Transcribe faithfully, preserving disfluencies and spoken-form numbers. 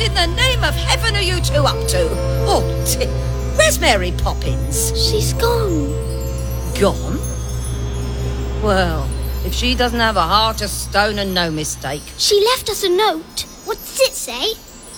in the name of heaven are you two up to? Oh, Tim, where's Mary Poppins? She's gone. Gone? Well, if she doesn't have a heart of stone and no mistake. She left us a note. What does it say?